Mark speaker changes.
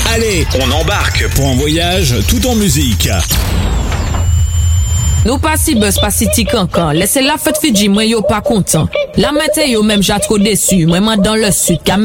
Speaker 1: Allez, on embarque pour un voyage tout en musique.
Speaker 2: Nous pas si bus pas si tic encore. Laissez la fête Fidji, moi yo pas content. La matin yo même j'ai trop déçu. Moi dans le sud,